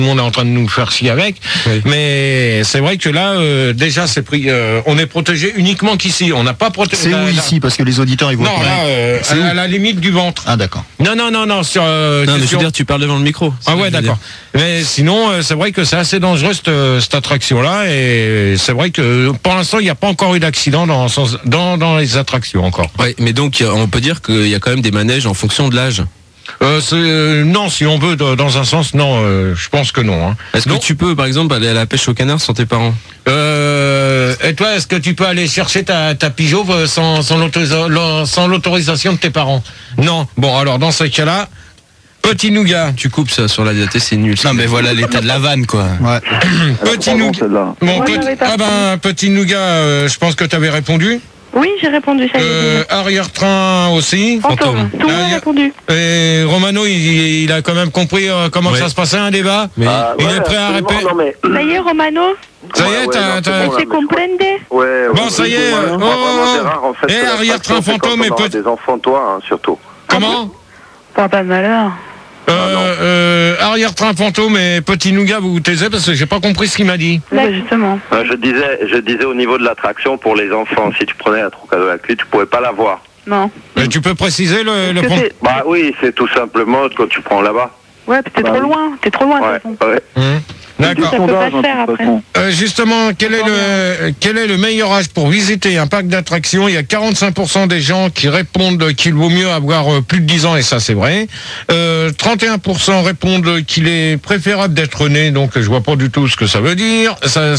le monde est en train de nous faire chier avec. Oui. Mais c'est vrai que là, déjà, c'est pris. On est protégé uniquement qu'ici. On n'a pas protégé. C'est où ici? Parce que les auditeurs, ils voient. Non, là, à la limite du ventre. Ah, d'accord. Non. Sur. Non, mais je veux dire, tu parles devant le micro. Ah ouais, d'accord. Mais sinon, c'est vrai que c'est assez dangereux cette attraction-là, et c'est vrai que pour l'instant, il n'y a pas encore eu d'accident dans les attractions encore. Ouais, mais donc on peut dire qu'il y a quand même des manèges en fonction de l'âge. Non, si on veut, dans un sens, non, je pense que non. Hein. Est-ce que tu peux, par exemple, aller à la pêche au canard sans tes parents? Et toi, est-ce que tu peux aller chercher ta pigeauve sans l'autorisation de tes parents? Non. Bon, alors dans ce cas-là, petit nougat. Tu coupes ça sur la DAT, c'est nul. Non, mais voilà l'état de la vanne, quoi. Ouais. Petit nougat. Bon, petit nougat, je pense que tu avais répondu. Oui, j'ai répondu, ça y est. Arrière-train aussi. Fantôme. Tout le monde a répondu. Et Romano, il a quand même compris comment ça se passait, un débat. Mais il est prêt à répéter. Ça y est, Romano? Ça y est, t'as... C'est comprende? Ouais. Bon, ça y est. Et arrière-train fantôme et petit... des enfants, toi, surtout. Comment? Pas de malheur. Arrière-train fantôme et petit nougat, vous vous taisez parce que j'ai pas compris ce qu'il m'a dit. Là, justement. Je disais au niveau de l'attraction pour les enfants, si tu prenais la Trocadéro avec lui, tu pouvais pas la voir. Non. Mais tu peux préciser le point? Bah oui, c'est tout simplement quand tu prends là-bas. Ouais, t'es trop loin. T'es trop loin. Ouais. D'accord. Ça peut pas se faire après. Justement, quel est le meilleur âge pour visiter un parc d'attractions? Il y a 45% des gens qui répondent qu'il vaut mieux avoir plus de 10 ans, et ça c'est vrai. 31% répondent qu'il est préférable d'être né, donc je vois pas du tout ce que ça veut dire.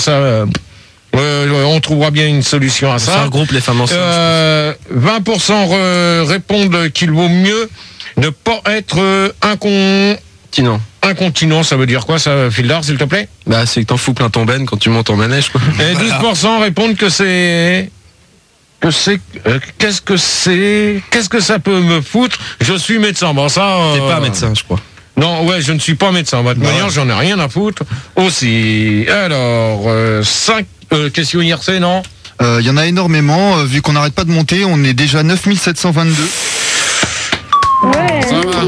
On trouvera bien une solution à ça. Ça regroupe les femmes enceintes. 20% répondent qu'il vaut mieux ne pas être incontinent, ça veut dire quoi ça, Fildar, s'il te plaît? Bah, c'est que t'en fous plein ton ben quand tu montes en manège, quoi. Et 12% répondent que c'est... Qu'est-ce que ça peut me foutre? Je suis médecin. Bon, ça... T'es pas médecin, je crois. Non, ouais, je ne suis pas médecin. De toute manière, j'en ai rien à foutre. Aussi. Alors, 5 questions IRC, non? Il y en a énormément. Vu qu'on n'arrête pas de monter, on est déjà 9722. Ouais. Ça va.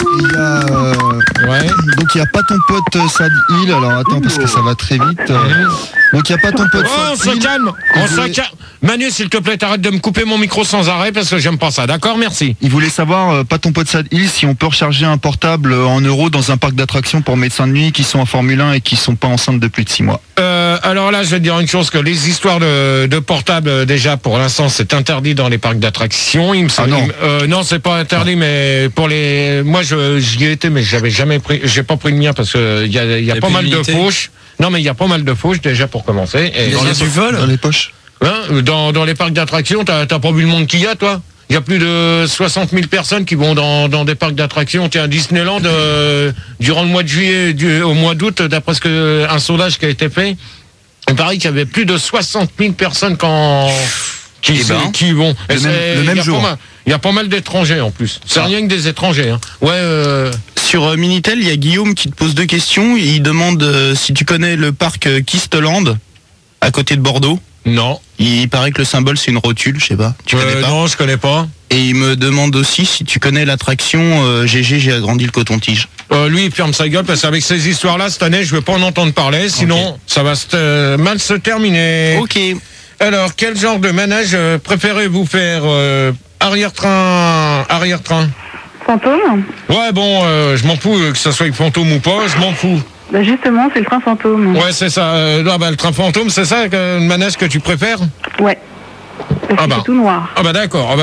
Donc il n'y a pas ton pote Sad Hill. Alors attends, parce que ça va très vite. Donc il n'y a pas ton pote on se calme. Manu, s'il te plaît, t'arrêtes de me couper mon micro sans arrêt parce que j'aime pas ça. D'accord, merci. Il voulait savoir, pas ton pote Sad Hill, si on peut recharger un portable en euros dans un parc d'attractions pour médecins de nuit qui sont en Formule 1 et qui sont pas enceintes de plus de 6 mois. Alors là, je vais te dire une chose, que les histoires de portables, déjà, pour l'instant, c'est interdit dans les parcs d'attractions. Non, c'est pas interdit, mais pour les... Moi, j'y ai été, mais j'ai pas pris le mien parce que il y a pas mal de fauches. Non, mais il y a pas mal de fauches, déjà, pour commencer. Et il y a du vol dans les poches. Hein, dans les parcs d'attractions, t'as pas vu le monde qu'il y a, toi? Il y a plus de 60 000 personnes qui vont dans des parcs d'attractions. Tiens, Disneyland, durant le mois de juillet, au mois d'août, d'après un sondage qui a été fait, il paraît qu'il y avait plus de 60 000 personnes qui vont. Le même jour. Il y a pas mal d'étrangers en plus. C'est rien que des étrangers. Hein. Ouais. Sur Minitel, il y a Guillaume qui te pose 2 questions. Il demande si tu connais le parc Kistland, à côté de Bordeaux. Non. Il paraît que le symbole c'est une rotule, je sais pas. Tu connais pas? Non, je connais pas. Et il me demande aussi si tu connais l'attraction GG, j'ai agrandi le coton-tige. Lui, il ferme sa gueule parce qu'avec ces histoires-là, cette année, je vais pas en entendre parler, sinon ça va mal se terminer. Ok. Alors, quel genre de manège préférez-vous faire? Arrière-train. Fantôme? Ouais, bon, je m'en fous que ça soit fantôme ou pas, je m'en fous. Bah justement, c'est le train fantôme. Ouais, c'est ça. Le train fantôme, c'est ça le manège que tu préfères? Ouais. Parce que c'est tout noir. Ah bah d'accord.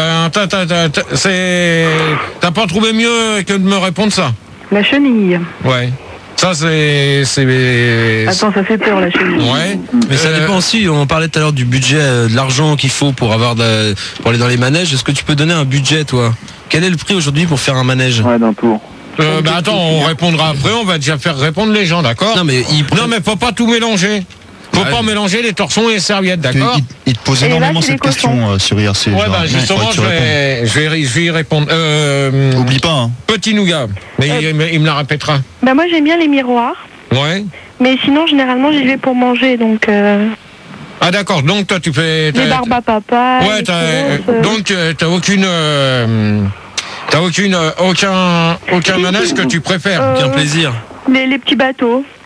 T'as pas trouvé mieux que de me répondre ça? La chenille. Ouais. Ça, Attends, ça fait peur, la chenille. Ouais. Mais ça dépend aussi. On parlait tout à l'heure du budget, de l'argent qu'il faut pour aller dans les manèges. Est-ce que tu peux donner un budget, toi? Quel est le prix aujourd'hui pour faire un manège? Ouais, d'un tour. Attends, on répondra après. On va déjà faire répondre les gens, d'accord? Non, mais faut pas tout mélanger. Faut pas mélanger les torsons et les serviettes, d'accord? Il te pose énormément cette question sur IRC. Ouais, justement, je vais y répondre. Oublie pas. Hein. Petit nougat. Mais il me la répétera. Bah moi, j'aime bien les miroirs. Ouais. Mais sinon, généralement, j'y vais pour manger, donc... Ah d'accord, donc toi tu fais... Les barbes à papa... Ouais, donc t'as aucun manège que tu préfères? Aucun plaisir. Les petits bateaux.